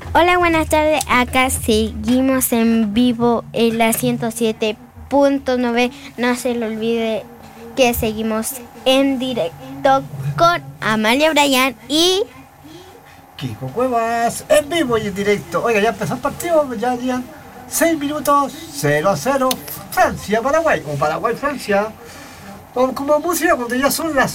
Hola, buenas tardes. Acá seguimos en vivo en la 107.9. No se le olvide que seguimos en directo con Amalia Bryan y Kiko Cuevas, en vivo y en directo. Oiga, ya empezó el partido, ya llegan 6 minutos, 0-0, Francia-Paraguay, o Paraguay-Francia. Vamos con más música cuando ya son las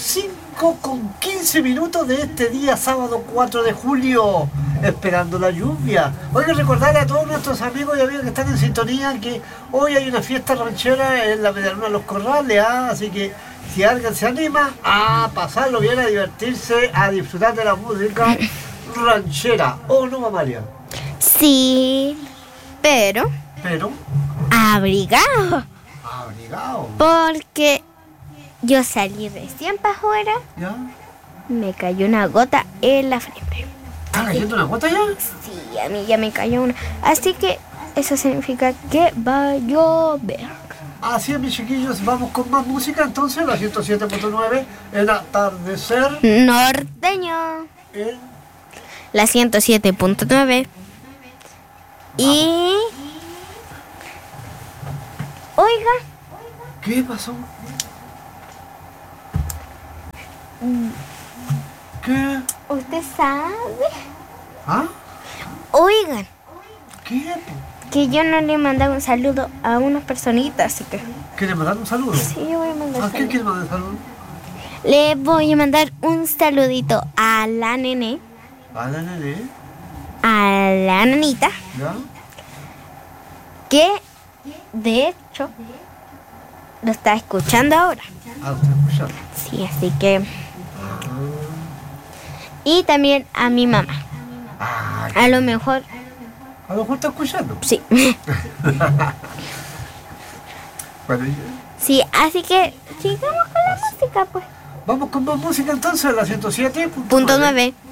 5:15 de este día, sábado 4 de julio, esperando la lluvia. Oiga, recordarle a todos nuestros amigos y amigas que están en sintonía que hoy hay una fiesta ranchera en la Medialuna de los Corrales, así que si alguien se anima a pasarlo bien, a divertirse, a disfrutar de la música ranchera, ¿o no, María? sí, pero abrigado, porque yo salí recién para afuera, ¿Ya? me cayó una gota en la frente. ¿Está cayendo una gota ya? Sí, a mí ya me cayó una. Así que eso significa que va a llover. Así es, mis chiquillos, vamos con más música entonces, la 107.9, el atardecer, Norteño, la 107.9. Y... Oiga, ¿Qué pasó? ¿Qué? ¿usted sabe? ¿Ah? Oigan, ¿Qué? que yo no le he mandado un saludo a unas personitas, así que... ¿Quiere mandar un saludo? Sí, yo voy a mandar ¿A quién saludo. quiere mandar un saludo? Le voy a mandar un saludito a la nene, A la nene, a la nanita, ¿ya? que de hecho lo está escuchando ahora. Ah, usted escuchando. Sí, así que... Y también a mi mamá. Ah, A lo mejor, a lo mejor está escuchando. sí. Bueno, Sí, así que sigamos con la música, pues. vamos con más música entonces, la 107.9. Punto 9.